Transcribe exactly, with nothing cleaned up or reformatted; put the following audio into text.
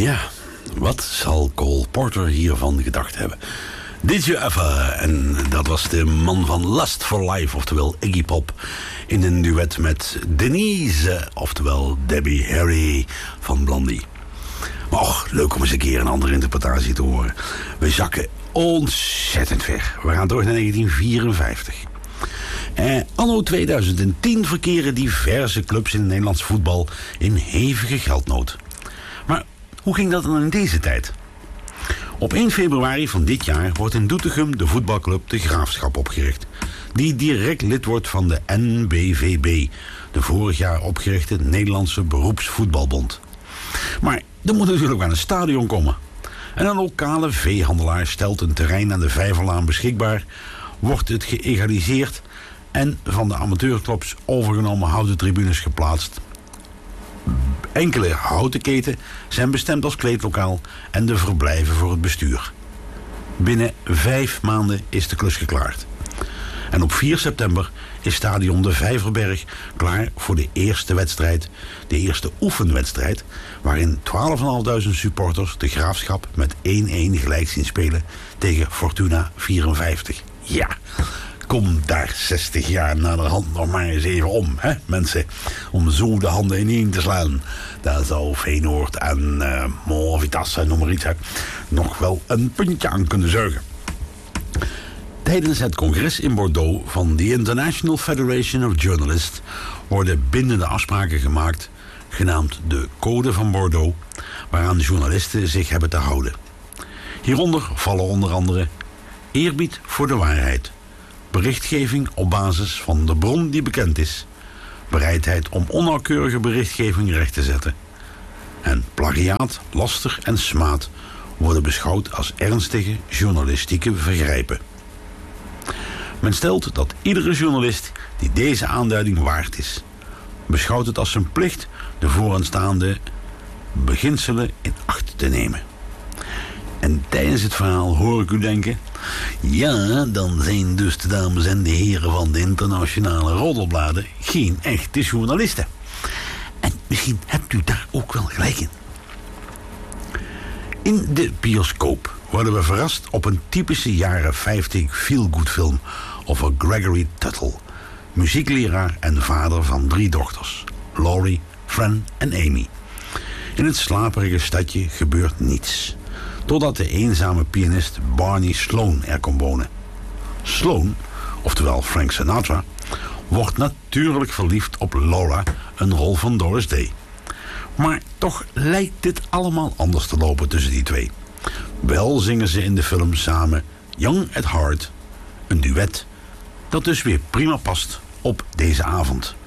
Ja, wat zal Cole Porter hiervan gedacht hebben? Did you ever? En dat was de man van Lust for Life, oftewel Iggy Pop, in een duet met Denise, oftewel Debbie Harry van Blondie. Maar och, leuk om eens een keer een andere interpretatie te horen. We zakken ontzettend ver. We gaan terug naar negentien vierenvijftig. Eh, anno tweeduizend tien verkeren diverse clubs in het Nederlands voetbal in hevige geldnood. Maar hoe ging dat dan in deze tijd? Op één februari van dit jaar wordt in Doetinchem de voetbalclub De Graafschap opgericht, die direct lid wordt van de N B V B, de vorig jaar opgerichte Nederlandse Beroepsvoetbalbond. Maar er moet natuurlijk aan een stadion komen. En een lokale veehandelaar stelt een terrein aan de Vijverlaan beschikbaar, wordt het geëgaliseerd en van de amateurclubs overgenomen houten tribunes geplaatst. Enkele houten keten zijn bestemd als kleedlokaal en de verblijven voor het bestuur. Binnen vijf maanden is de klus geklaard. En op vier september is stadion De Vijverberg klaar voor de eerste wedstrijd, de eerste oefenwedstrijd, waarin twaalfduizend supporters de Graafschap met één-één gelijk zien spelen tegen Fortuna vierenvijftig. Ja, kom daar zestig jaar naderhand nog maar eens even om, hè, mensen. Om zo de handen ineen te slaan. Daar zou Feyenoord en uh, Mo Vitesse, noem maar iets, hè, nog wel een puntje aan kunnen zuigen. Tijdens het congres in Bordeaux van de International Federation of Journalists worden bindende afspraken gemaakt, genaamd de Code van Bordeaux, waaraan de journalisten zich hebben te houden. Hieronder vallen onder andere eerbied voor de waarheid, berichtgeving op basis van de bron die bekend is, bereidheid om onnauwkeurige berichtgeving recht te zetten. En plagiaat, laster en smaad worden beschouwd als ernstige journalistieke vergrijpen. Men stelt dat iedere journalist die deze aanduiding waard is, beschouwt het als zijn plicht de vooraanstaande beginselen in acht te nemen. En tijdens het verhaal hoor ik u denken, ja, dan zijn dus de dames en de heren van de internationale roddelbladen geen echte journalisten. En misschien hebt u daar ook wel gelijk in. In de bioscoop worden we verrast op een typische jaren vijftig feel-good film over Gregory Tuttle, muziekleraar en vader van drie dochters, Laurie, Fran en Amy. In het slaperige stadje gebeurt niets, totdat de eenzame pianist Barney Sloan er komt wonen. Sloan, oftewel Frank Sinatra, wordt natuurlijk verliefd op Laura, een rol van Doris Day. Maar toch lijkt dit allemaal anders te lopen tussen die twee. Wel zingen ze in de film samen Young at Heart, een duet dat dus weer prima past op deze avond.